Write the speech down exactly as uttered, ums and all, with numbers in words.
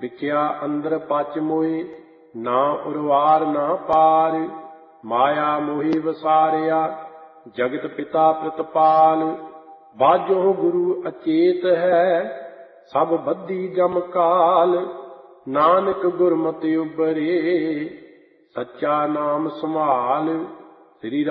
ਵਿਕਿਆ ਅੰਦਰ ਪਚ ਮੋਏ, ਨਾ ਉਰਵਾਰ ਨਾ ਪਾਰ। ਮਾਇਆ ਮੋਹੀ ਵਸਾਰਿਆ, ਜਗਤ ਪਿਤਾ ਪ੍ਰਤਪਾਲ। ਬਾਝੋ ਗੁਰੂ ਅਚੇਤ ਹੈ, ਸਭ ਬੱਧੀ ਜਮ ਕਾਲ। ਨਾਨਕ ਗੁਰਮਤਿ ਉਬਰੇ, ਸੱਚਾ ਨਾਮ ਸੰਭਾਲ। ਸ੍ਰੀ